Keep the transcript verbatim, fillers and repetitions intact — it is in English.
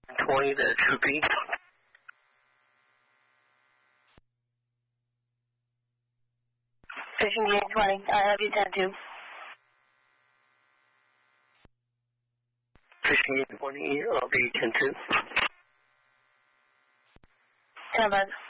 twenty, the Troopy. Fishing game twenty, I have you ten two. Fishing game twenty, I'll be ten two. ten bud.